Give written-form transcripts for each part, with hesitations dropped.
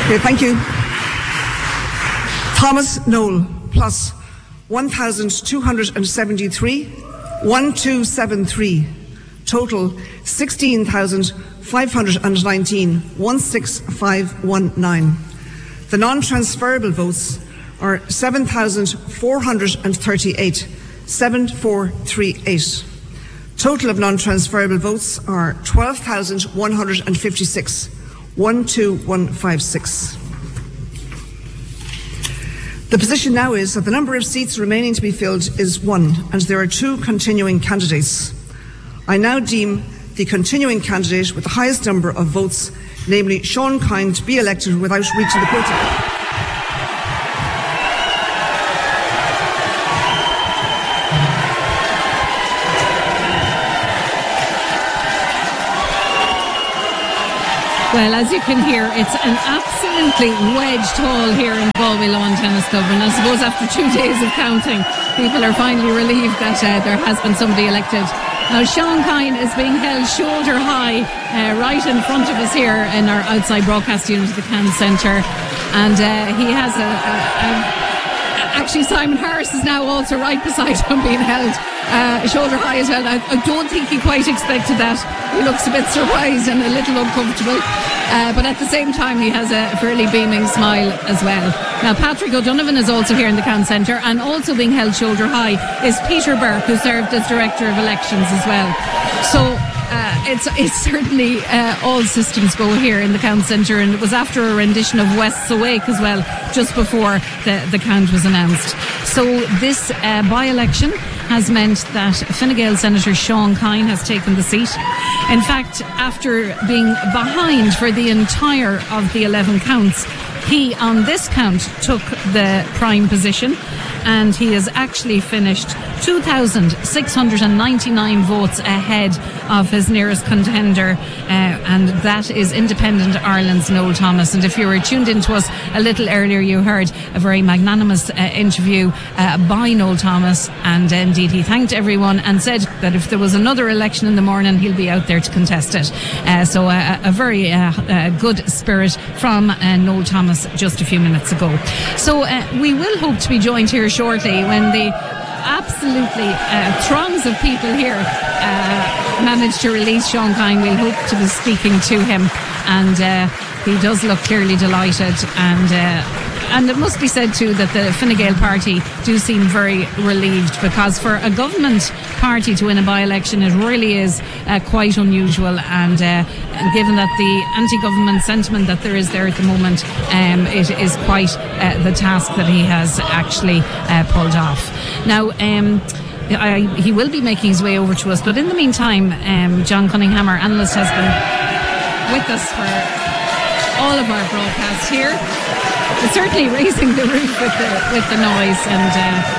Okay, thank you. Thomas Noel plus 1,273, 1273. Total 16,519, 16519. The non-transferable votes are 7,438, 7438. Total of non-transferable votes are 12,156, 12156. The position now is that the number of seats remaining to be filled is 1, and there are 2 continuing candidates. I now deem the continuing candidate with the highest number of votes, namely Sean Kine, to be elected without reaching the quota. Well, as you can hear, it's an absolutely wedged hall here in Galway Lawn Tennis Club, and I suppose after 2 days of counting, people are finally relieved that there has been somebody elected. Now, Sean Kine is being held shoulder high right in front of us here in our outside broadcast unit at the Can Centre, and he has actually Simon Harris is now also right beside him being held shoulder high as well. I don't think he quite expected that. He looks a bit surprised and a little uncomfortable, but at the same time he has a fairly beaming smile as well. Now, Patrick O'Donovan is also here in the Can Centre, and also being held shoulder high is Peter Burke, who served as Director of Elections as well. So it's certainly all systems go here in the Can Centre, and it was after a rendition of West's Awake as well, just before the count was announced. So this by-election has meant that Fine Gael Senator Sean Kine has taken the seat. In fact, after being behind for the entire of the 11 counts, he, on this count, took the prime position, and he has actually finished 2,699 votes ahead of his nearest contender, and that is Independent Ireland's Noel Thomas. And if you were tuned in to us a little earlier, you heard a very magnanimous interview by Noel Thomas, and indeed he thanked everyone and said that if there was another election in the morning, he'll be out there to contest it. So a very good spirit from Noel Thomas just a few minutes ago. So we will hope to be joined here shortly when the absolutely throngs of people here manage to release Sean Kine. We'll hope to be speaking to him, and he does look clearly delighted, and it must be said too that the Fine Gael party do seem very relieved, because for a government party to win a by-election, it really is quite unusual, and given that the anti-government sentiment that there is there at the moment, it is quite the task that he has actually pulled off. Now, he will be making his way over to us, but in the meantime, John Cunningham, our analyst, has been with us for all of our broadcasts here. It's certainly raising the roof with the noise, and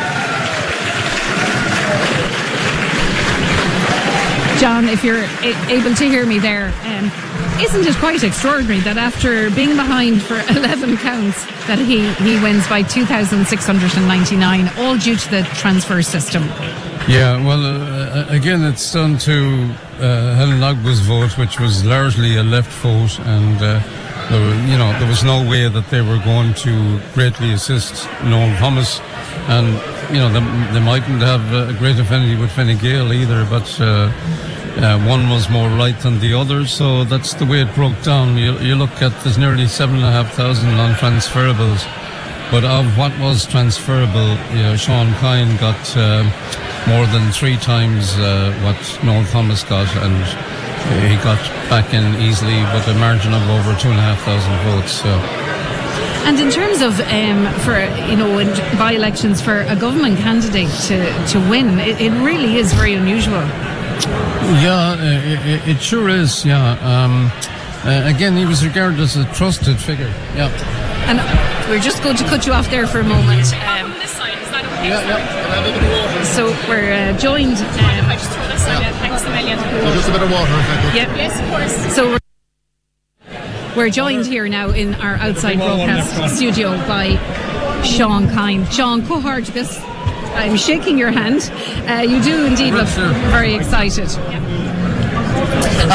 John, if you're able to hear me there, isn't it quite extraordinary that after being behind for 11 counts that he wins by 2,699, all due to the transfer system? Yeah, well, again, it's down to Helen Ogba's vote, which was largely a left vote, and there was no way that they were going to greatly assist Noel Thomas, and they mightn't have a great affinity with Fine Gael either, but one was more right than the other, so that's the way it broke down. You look at, there's nearly 7,500 non-transferables, but of what was transferable, Sean Kine got more than 3 times what Noel Thomas got, and he got back in easily with a margin of over 2,500 votes. So. And in terms of in by-elections for a government candidate to win, it really is very unusual. Yeah, it sure is. Yeah. Again, he was regarded as a trusted figure. Yeah. And we're just going to cut you off there for a moment. This side, is that okay? Yeah. So we're joined. I just throw this side. Thanks a million. Just a bit of water, if I could. Yep. Yes, of course. So we're joined here now in our outside broadcast studio by Sean Kine. Sean, cohort, this. I'm shaking your hand. You do indeed look very excited.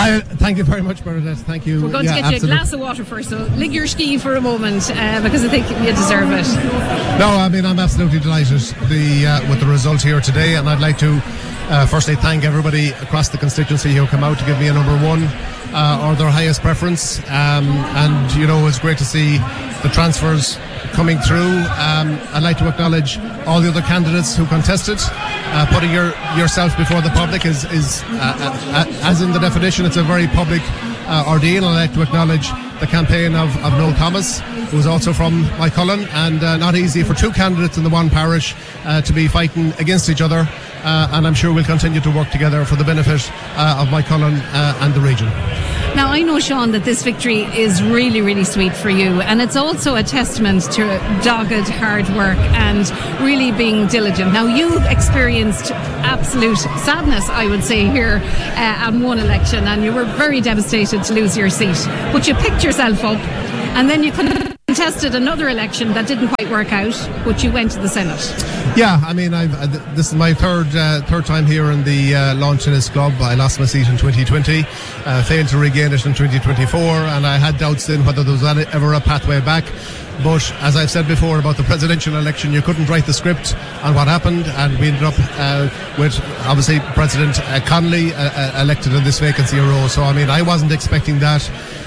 Thank you very much, Bernadette. Thank you. We're going to get you a glass of water first, so lig your ski for a moment because I think you deserve it. No, I mean, I'm absolutely delighted with the result here today, and I'd like to firstly thank everybody across the constituency who come out to give me a number one or their highest preference. And, you know, it's great to see the transfers coming through. I'd like to acknowledge all the other candidates who contested. Putting yourself before the public is as in the definition, it's a very public ordeal. I'd like to acknowledge the campaign of Noel Thomas, who is also from Moycullen, and not easy for two candidates in the one parish to be fighting against each other, and I'm sure we'll continue to work together for the benefit of Moycullen and the region. Now, I know, Sean, that this victory is really, really sweet for you, and it's also a testament to dogged hard work and really being diligent. Now, you experienced absolute sadness, I would say, here on one election, and you were very devastated to lose your seat. But you picked yourself up, and then you contested another election that didn't quite work out, but you went to the Senate. Yeah, I mean, this is my third time here in the lawn tennis club. I lost my seat in 2020, failed to regain it in 2024, and I had doubts then whether there was ever a pathway back. But as I've said before about the presidential election, you couldn't write the script on what happened, and we ended up with obviously President Connolly elected in this vacancy row. So I mean, I wasn't expecting that.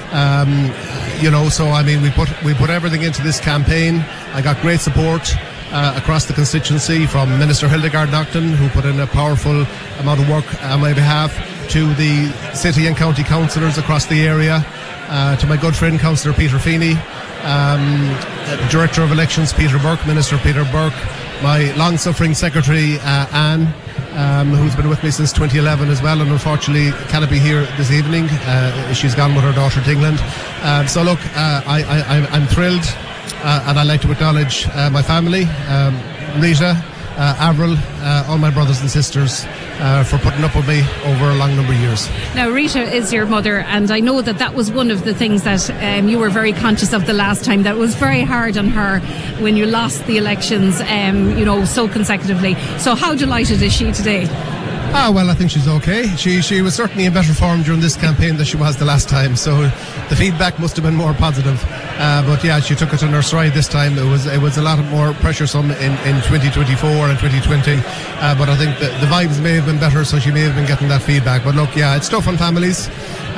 You know, so I mean, we put everything into this campaign. I got great support across the constituency from Minister Hildegard Naughton, who put in a powerful amount of work on my behalf, to the city and county councillors across the area, to my good friend Councillor Peter Feeney, Director of Elections Peter Burke, Minister Peter Burke, my long-suffering secretary Anne, who's been with me since 2011 as well, and unfortunately cannot be here this evening. She's gone with her daughter to England. So look, I'm thrilled, and I'd like to acknowledge my family, Rita, Avril, all my brothers and sisters, for putting up with me over a long number of years. Now, Rita is your mother, and I know that was one of the things that you were very conscious of the last time, that was very hard on her when you lost the elections, you know, so consecutively. So how delighted is she today? Well, I think she's okay. She was certainly in better form during this campaign than she was the last time, so the feedback must have been more positive. But yeah, she took it in her stride this time. It was a lot more pressuresome in 2024 and 2020, but I think the vibes may have been better, so she may have been getting that feedback. But look, yeah, it's tough on families.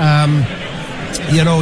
You know,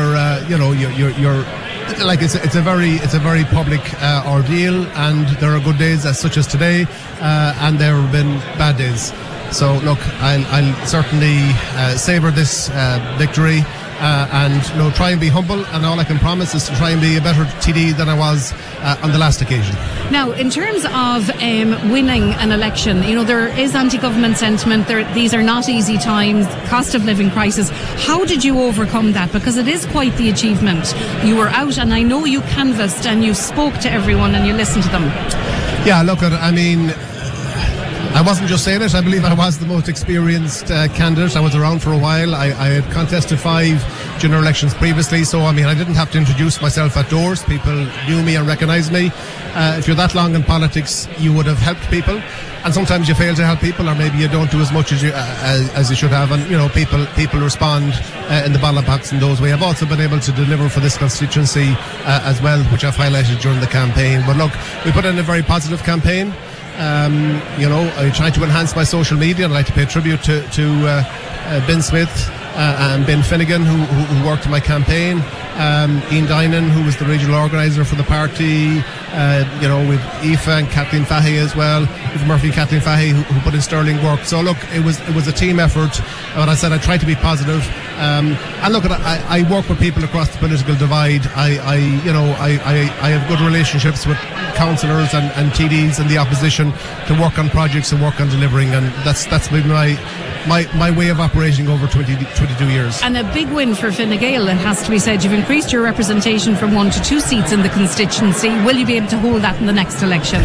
you're like it's a very public ordeal, and there are good days such as today, and there have been bad days. So look, I'll certainly savour this victory, and you know, try and be humble, and all I can promise is to try and be a better TD than I was on the last occasion. Now, in terms of winning an election, you know, there is anti-government sentiment. These are not easy times, cost of living crisis. How did you overcome that? Because it is quite the achievement. You were out, and I know you canvassed and you spoke to everyone and you listened to them. Yeah, look, I mean, I wasn't just saying it. I believe I was the most experienced candidate. I was around for a while. I had contested 5 general elections previously, so I mean, I didn't have to introduce myself at doors. People knew me and recognised me. If you're that long in politics, you would have helped people, and sometimes you fail to help people, or maybe you don't do as much as you should have. And you know, people respond in the ballot box in those ways. I've also been able to deliver for this constituency as well, which I've highlighted during the campaign. But look, we put in a very positive campaign. You know, I try to enhance my social media. I'd like to pay tribute to Ben Smith and Ben Finnegan, who worked in my campaign. Ian Dinan, who was the regional organiser for the party. You know, with Aoife and Kathleen Fahey as well, with Murphy and Kathleen Fahey, who put in sterling work. So look, it was a team effort. But I said I try to be positive. And look, I work with people across the political divide. I have good relationships with councillors and TDs and the opposition to work on projects and work on delivering, and that's been my way of operating over 22 years. And a big win for Fine Gael, it has to be said. You've increased your representation from 1 to 2 seats in the constituency. Will you be able to hold that in the next election?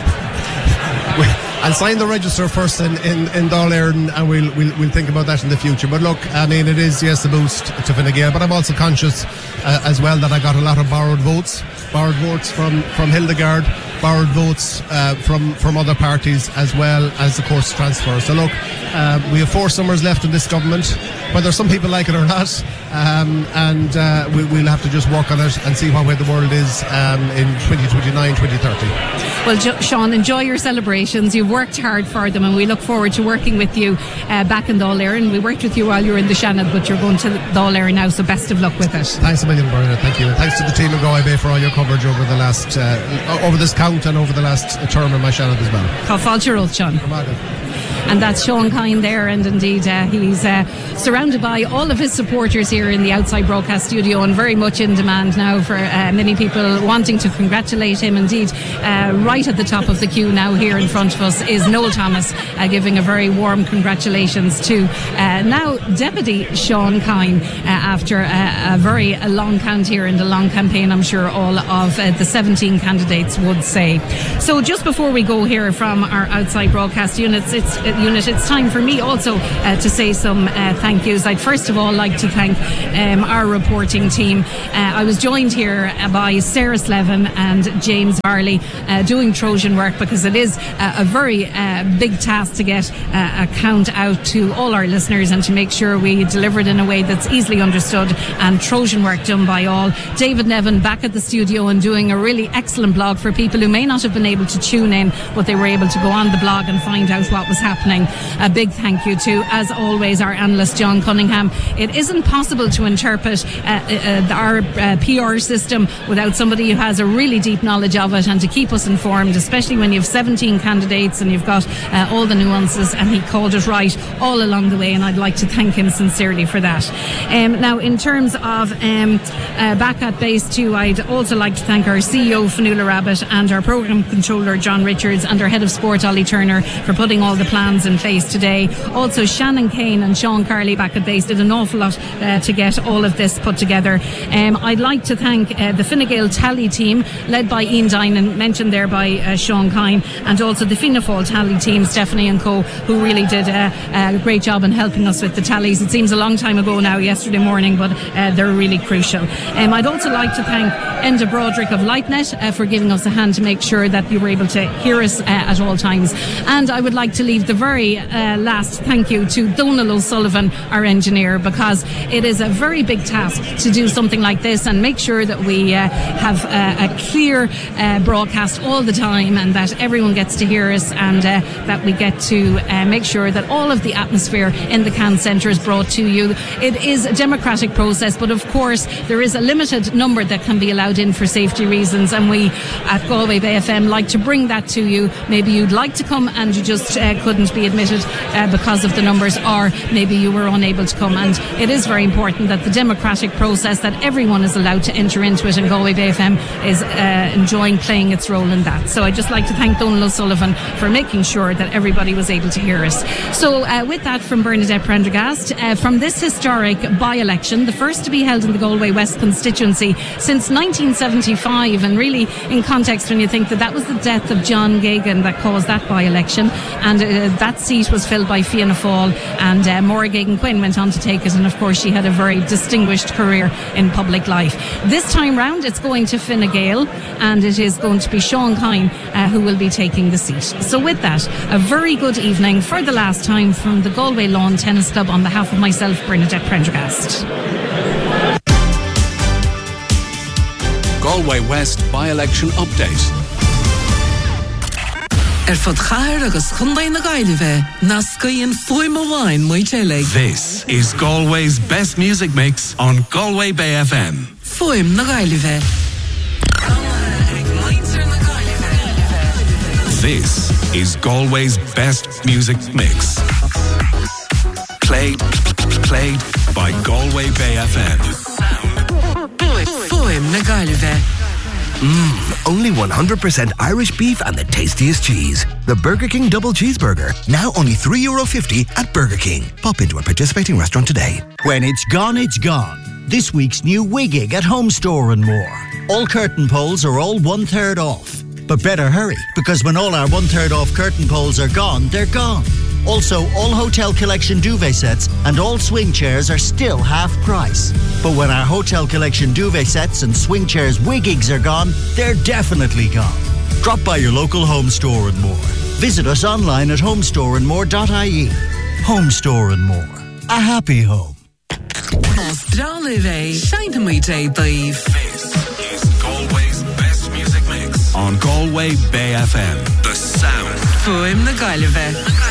I'll sign the register first in Dáil Éireann, and we'll think about that in the future. But look, I mean, it is, yes, a boost to Fine Gael, but I'm also conscious as well that I got a lot of borrowed votes from Hildegard, borrowed votes from other parties, as well as, of course, transfer. So look, we have 4 summers left in this government. whether some people like it or not, and we'll have to just work on it and see what way the world is in 2029, 2030. Well, Sean, enjoy your celebrations. You've worked hard for them, and we look forward to working with you back in the All-Ireland. We worked with you while you were in the Shannon, but you're going to the All-Ireland now, so best of luck with it. Thanks a million, Bernard. Thank you. And thanks to the team in Galway Bay for all your coverage over the last, over this count and over the last term in my Shannon as well. How fault your oath, Sean. And that's Sean Kine there, and indeed he's surrounded by all of his supporters here in the outside broadcast studio, and very much in demand now for many people wanting to congratulate him. Indeed, right at the top of the queue now here in front of us is Noel Thomas, giving a very warm congratulations to now Deputy Sean Kine after a very long count here in the long campaign, I'm sure all of the 17 candidates would say. So just before we go here from our outside broadcast unit, it's time for me also to say some thank yous. I'd first of all like to thank our reporting team. I was joined here by Sarah Slevin and James Varley doing Trojan work, because it is a very big task to get a count out to all our listeners and to make sure we deliver it in a way that's easily understood, and Trojan work done by all. David Nevin back at the studio and doing a really excellent blog for people who may not have been able to tune in, but they were able to go on the blog and find out what was happening. A big thank you to, as always, our analyst John Cunningham. It isn't possible to interpret our PR system without somebody who has a really deep knowledge of it, and to keep us informed, especially when you have 17 candidates and you've got all the nuances, and he called it right all along the way, and I'd like to thank him sincerely for that. Now, in terms of back at base too, I'd also like to thank our CEO Fionnuala Rabbit and our programme controller John Richards and our head of sport Ollie Turner for putting all the plans in place today. Also, Shannon Kane and Sean Carley back at base did an awful lot to get all of this put together. I'd like to thank the Fine Gael tally team led by Ian Dinan, mentioned there by Sean Kine, and also the Fianna Fáil tally team, Stephanie and co, who really did a great job in helping us with the tallies. It seems a long time ago now, yesterday morning, but they're really crucial. I'd also like to thank Enda Broderick of Lightnet for giving us a hand to make sure that you were able to hear us at all times. And I would like to leave the very last thank you to Donal O'Sullivan, our engineer, because it is a very big task to do something like this and make sure that we have a clear broadcast all the time, and that everyone gets to hear us, and that we get to make sure that all of the atmosphere in the Can Centre is brought to you. It is a democratic process, but of course there is a limited number that can be allowed in for safety reasons, and we at Galway Bay FM like to bring that to you. Maybe you'd like to come and you just couldn't be admitted because of the numbers, or maybe you were unable to come, and it is very important that the democratic process, that everyone is allowed to enter into it, and Galway Bay FM is enjoying playing its role in that. So I'd just like to thank Donal O'Sullivan for making sure that everybody was able to hear us. So with that, from Bernadette Prendergast, from this historic by-election, the first to be held in the Galway West constituency since 1975, and really in context when you think that was the death of John Geoghegan that caused that by-election, and that seat was filled by Fianna Fáil, and Maura Geoghegan Quinn went on to take it, and of course she had a very distinguished career in public life. This time round it's going to Fine Gael, and it is going to be Sean Kine who will be taking the seat. So with that, a very good evening for the last time from the Galway Lawn Tennis Club on behalf of myself, Bernadette Prendergast. Galway West by-election update. Fod chair agus chundain na Gaillimhe, nascaíonn fuaim amháin muoi teleg. This is Galway's best music mix on Galway Bay FM. Fuaim na Gaillimhe. This is Galway's best music mix. Played by Galway Bay FM. Fuaim na Gaillimhe. Only 100% Irish beef and the tastiest cheese. The Burger King Double Cheeseburger. Now only €3.50 at Burger King. Pop into a participating restaurant today. When it's gone, it's gone. This week's new Wiggig at Home Store and more. All curtain poles are all 1/3 off. But better hurry, because when all our 1/3 off curtain poles are gone, they're gone. Also, all Hotel Collection duvet sets and all swing chairs are still half price. But when our Hotel Collection duvet sets and swing chairs Wiggigs are gone, they're definitely gone. Drop by your local Home Store and More. Visit us online at homestoreandmore.ie. Home Store and More. A happy home. Nás Dralive, Shine Day Dave. This is Galway's best music mix on Galway Bay FM. The sound. Fuim na Galway.